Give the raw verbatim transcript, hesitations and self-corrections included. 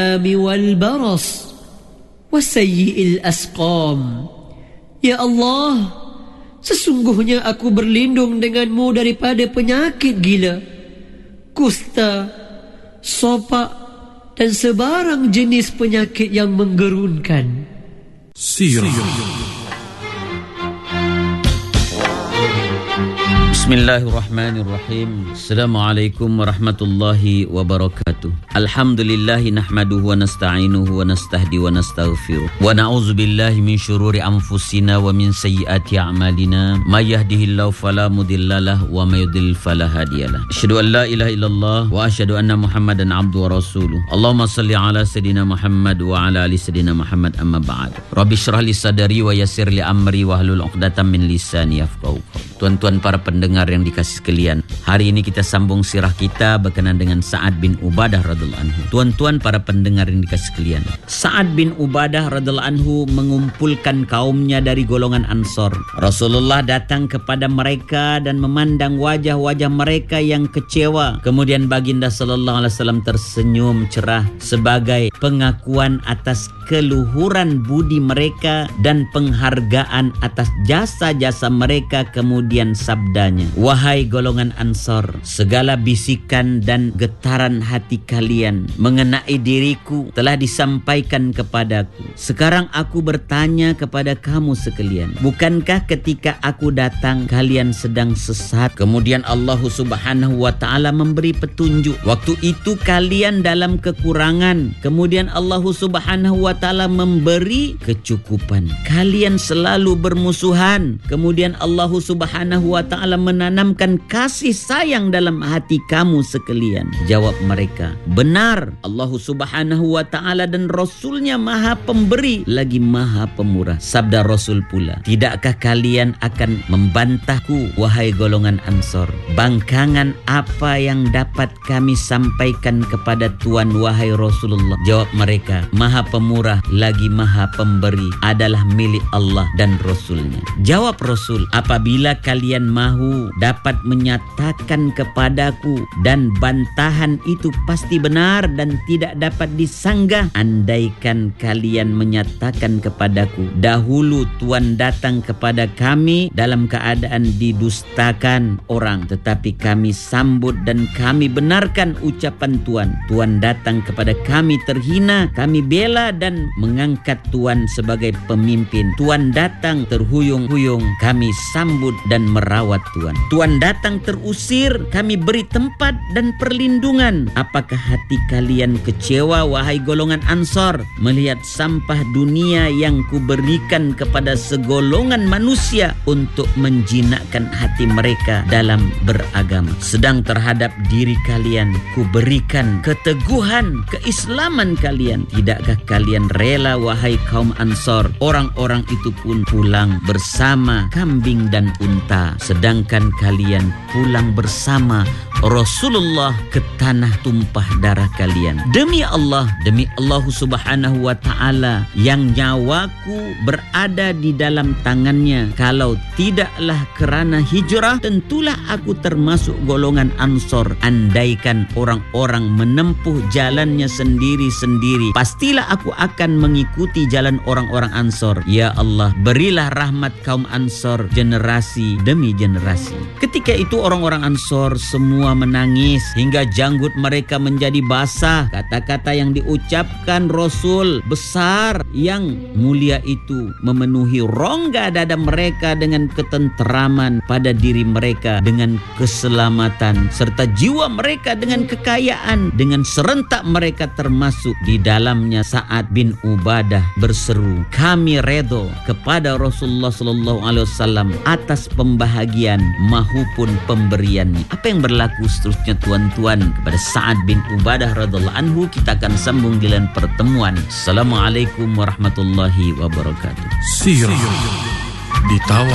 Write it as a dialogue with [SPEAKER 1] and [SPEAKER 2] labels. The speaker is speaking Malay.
[SPEAKER 1] والبرص وسيء الأسقام. Ya Allah, sesungguhnya aku berlindung denganmu daripada penyakit gila, kusta, sopak dan sebarang jenis penyakit yang menggerunkan.
[SPEAKER 2] Sirah.
[SPEAKER 3] Bismillahirrahmanirrahim. Assalamualaikum warahmatullahi wabarakatuh. Alhamdulillahi nahmaduhu wa nasta'inuhu wa nastahdi wa nastaghfiruh. Wa na'udzu billahi min syururi anfusina wa min sayyiati a'malina. May yahdihillahu fala mudhillalah wa may yudhlil fala hadiyalah. Asyhadu an la ilaha illallah wa asyhadu anna Muhammadan abduhu wa rasuluh. Allahumma shalli ala sayidina Muhammad wa ala ali sayidina Muhammad, amma ba'd. Rabbi shrah li sadri wa yassir li amri wahlul 'uqdatam min lisani yafqahu qawli. Tuan-tuan para pendengar yang dikasih sekalian, hari ini kita sambung sirah kita berkenaan dengan Sa'ad bin Ubadah radhiyallahu anhu. Tuan-tuan para pendengar yang dikasih sekalian, Sa'ad bin Ubadah radhiyallahu anhu mengumpulkan kaumnya dari golongan Ansor. Rasulullah datang kepada mereka dan memandang wajah-wajah mereka yang kecewa. Kemudian baginda sallallahu alaihi wasallam tersenyum cerah sebagai pengakuan atas keluhuran budi mereka dan penghargaan atas jasa-jasa mereka. Kemudian sabdanya, wahai golongan Ansor, segala bisikan dan getaran hati kalian mengenai diriku telah disampaikan kepadaku. Sekarang aku bertanya kepada kamu sekalian, bukankah ketika aku datang kalian sedang sesat? Kemudian Allah Subhanahu wa ta'ala memberi petunjuk. Waktu itu kalian dalam kekurangan, kemudian Allah Subhanahu wa ta'ala memberi kecukupan. Kalian selalu bermusuhan, kemudian Allah Subhanahu wa ta'ala menanamkan kasih sayang dalam hati kamu sekalian. Jawab mereka, benar, Allah Subhanahu wa ta'ala dan Rasulnya maha pemberi lagi maha pemurah. Sabda Rasul pula, tidakkah kalian akan membantahku wahai golongan Ansor? Bangkangan apa yang dapat kami sampaikan kepada Tuan wahai Rasulullah? Jawab mereka, maha pemurah lagi maha pemberi adalah milik Allah dan Rasulnya. Jawab Rasul, apabila kalian mahu dapat menyatakan kepadaku dan bantahan itu pasti benar dan tidak dapat disanggah, andaikan kalian menyatakan kepadaku dahulu Tuan datang kepada kami dalam keadaan didustakan orang, tetapi kami sambut dan kami benarkan ucapan Tuan. Tuan datang kepada kami terhina, kami bela dan mengangkat Tuan sebagai pemimpin. Tuan datang terhuyung-huyung, kami sambut dan merawat Tuan. Tuan datang terusir, kami beri tempat dan perlindungan. Apakah hati kalian kecewa wahai golongan Ansor melihat sampah dunia yang kuberikan kepada segolongan manusia untuk menjinakkan hati mereka dalam beragama, sedang terhadap diri kalian kuberikan keteguhan keislaman kalian? Tidakkah kalian rela wahai kaum Ansor, orang-orang itu pun pulang bersama kambing dan unta, sedangkan kalian pulang bersama Rasulullah ke tanah tumpah darah kalian? Demi Allah, demi Allah Subhanahu wa ta'ala yang nyawaku berada di dalam tangannya, kalau tidaklah kerana hijrah, tentulah aku termasuk golongan Ansor. Andaikan orang-orang menempuh jalannya sendiri-sendiri, pastilah aku akan mengikuti jalan orang-orang Ansor. Ya Allah, berilah rahmat kaum Ansor generasi demi generasi. Ketika itu orang-orang Ansor semua menangis hingga janggut mereka menjadi basah. Kata-kata yang diucapkan Rasul besar yang mulia itu memenuhi rongga dada mereka dengan ketenteraman pada diri mereka, dengan keselamatan serta jiwa mereka dengan kekayaan. Dengan serentak mereka termasuk di dalamnya Sa'ad bin Ubadah berseru, kami redha kepada Rasulullah sallallahu alaihi wasallam atas pembahagian mahupun pemberiannya. Apa yang berlaku seterusnya tuan-tuan kepada Sa'ad bin Ubadah radhiyallahu anhu kita akan sambung di lain pertemuan. Assalamualaikum warahmatullahi wabarakatuh.
[SPEAKER 2] Sirah ditawar